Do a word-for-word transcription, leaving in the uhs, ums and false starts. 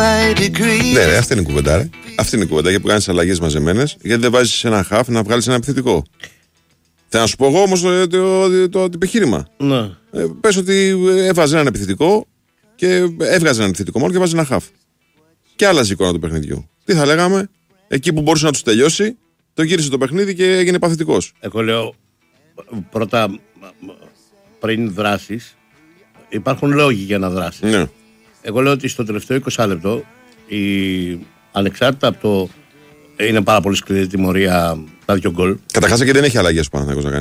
Ναι, ρε, αυτή είναι η κουβέντα. Ρε. Αυτή είναι η κουβέντα. Για που κάνεις αλλαγές μαζεμένες, γιατί δεν βάζεις ένα χαφ να βγάλεις ένα επιθετικό. Θα να σου πω εγώ όμως το, το, το, το, το επιχείρημα. Ναι. Ε, πες ότι έβαζε έναν επιθετικό και έβγαζε έναν επιθετικό μόνο και βάζει ένα χαφ. Και άλλαζε η εικόνα του παιχνιδιού. Τι θα λέγαμε, εκεί που μπορούσε να τους τελειώσει, το γύρισε το παιχνίδι και έγινε παθητικός. Εγώ λέω πρώτα, πριν δράσεις, υπάρχουν λόγοι για να δράσεις. Ναι. Εγώ λέω ότι στο τελευταίο είκοσι λεπτό, η... ανεξάρτητα από το. Είναι πάρα πολύ σκληρή τιμωρία τα δύο γκολ. Καταρχάς και δεν έχει αλλαγές πάνω να κάνει.